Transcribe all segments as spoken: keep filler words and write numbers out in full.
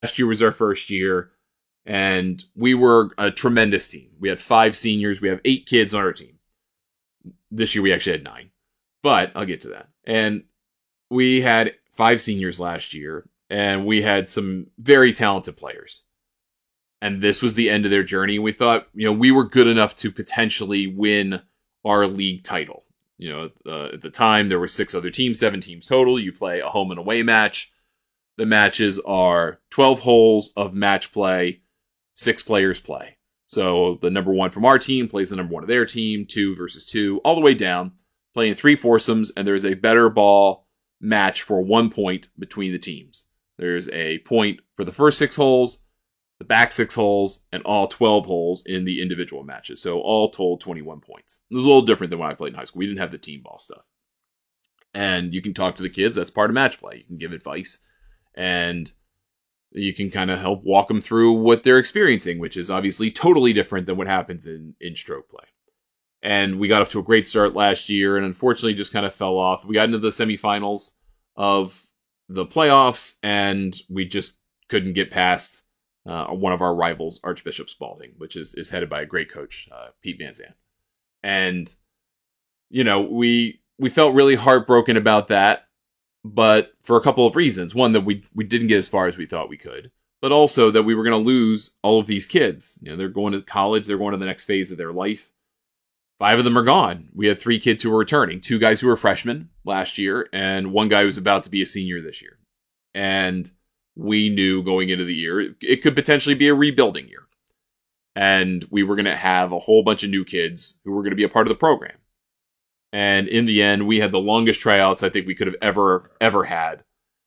last year was our first year, and we were a tremendous team. We had five seniors. We have eight kids on our team. This year we actually had nine, but I'll get to that. And we had five seniors last year, and we had some very talented players. And this was the end of their journey. We thought, you know, we were good enough to potentially win our league title. You know, uh, at the time, there were six other teams, seven teams total. You play a home and away match. The matches are twelve holes of match play. Six players play. So the number one from our team plays the number one of their team, two versus two, all the way down, playing three foursomes, and there's a better ball match for one point between the teams. There's a point for the first six holes, the back six holes, and all twelve holes in the individual matches. So all told, twenty-one points. It was a little different than when I played in high school. We didn't have the team ball stuff. And you can talk to the kids. That's part of match play. You can give advice. And you can kind of help walk them through what they're experiencing, which is obviously totally different than what happens in, in stroke play. And we got off to a great start last year, and unfortunately just kind of fell off. We got into the semifinals of the playoffs, and we just couldn't get past uh, one of our rivals, Archbishop Spalding, which is, is headed by a great coach, uh, Pete Van Zandt. And, you know, we we felt really heartbroken about that. But for a couple of reasons. One, that we we didn't get as far as we thought we could. But also that we were going to lose all of these kids. You know, they're going to college. They're going to the next phase of their life. Five of them are gone. We had three kids who were returning. Two guys who were freshmen last year. And one guy who's about to be a senior this year. And we knew going into the year, it, it could potentially be a rebuilding year. And we were going to have a whole bunch of new kids who were going to be a part of the program. And in the end, we had the longest tryouts I think we could have ever, ever had.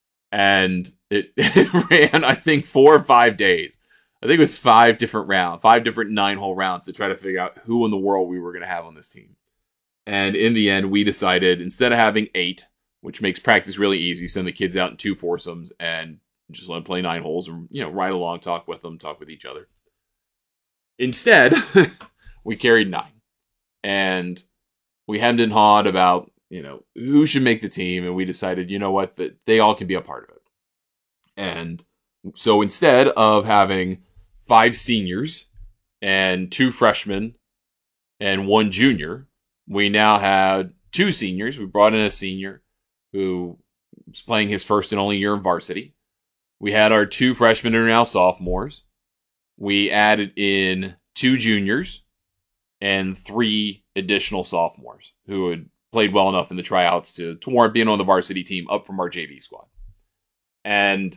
And it, it ran, I think, four or five days. I think it was five different rounds, five different nine-hole rounds to try to figure out who in the world we were going to have on this team. And in the end, we decided, instead of having eight, which makes practice really easy, send the kids out in two foursomes and just let them play nine holes and, you know, ride along, talk with them, talk with each other. Instead, we carried nine. And we hemmed and hawed about, you know, who should make the team, and we decided, you know what, that they all can be a part of it. And so instead of having five seniors and two freshmen and one junior, we now had two seniors. We brought in a senior who was playing his first and only year in varsity. We had our two freshmen who are now sophomores. We added in two juniors and three additional sophomores who had played well enough in the tryouts to, to warrant being on the varsity team up from our J V squad. And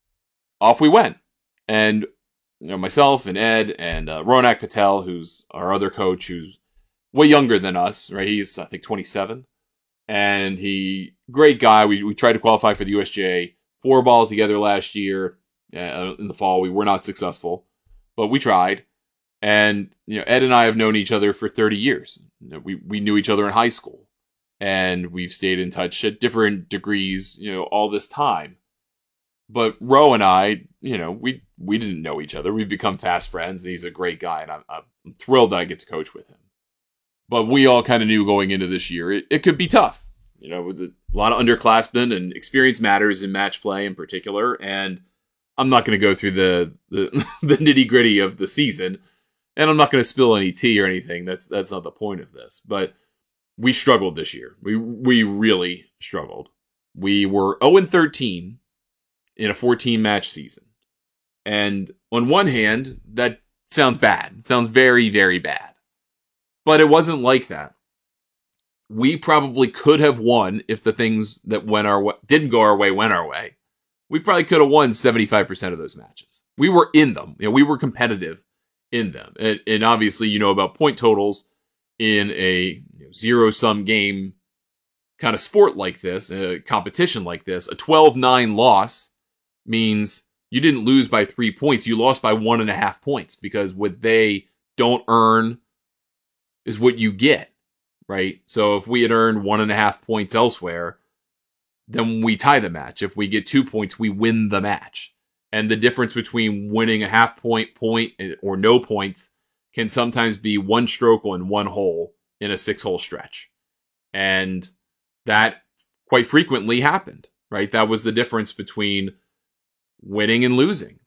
off we went. And you know, myself and Ed and uh, Ronak Patel, who's our other coach, who's way younger than us, right? He's, I think, twenty-seven. And he, great guy. We, we tried to qualify for the U S J A four ball together last year. Uh, in the fall, we were not successful, but we tried. And, you know, Ed and I have known each other for thirty years. You know, we, we knew each other in high school, and we've stayed in touch at different degrees, you know, all this time. But Ro and I, you know, we, we didn't know each other. We've become fast friends, and he's a great guy, and I'm, I'm thrilled that I get to coach with him. But we all kind of knew going into this year, it, it could be tough. You know, with a lot of underclassmen, and experience matters in match play in particular. And I'm not going to go through the, the, the nitty gritty of the season. And I'm not going to spill any tea or anything. That's that's not the point of this. But we struggled this year. We we really struggled. We were oh and thirteen in a fourteen match season. And on one hand, that sounds bad. It sounds very, very bad. But it wasn't like that. We probably could have won if the things that went our way, didn't go our way went our way. We probably could have won seventy-five percent of those matches. We were in them. You know, we were competitive in them. And, and obviously, you know about point totals in a you know, zero-sum game kind of sport like this, a competition like this. A twelve nine loss means you didn't lose by three points. You lost by one and a half points, because what they don't earn is what you get, right? So if we had earned one and a half points elsewhere, then we tie the match. If we get two points, we win the match. And the difference between winning a half point, point, or no points can sometimes be one stroke on one hole in a six hole stretch. And that quite frequently happened, right? That was the difference between winning and losing.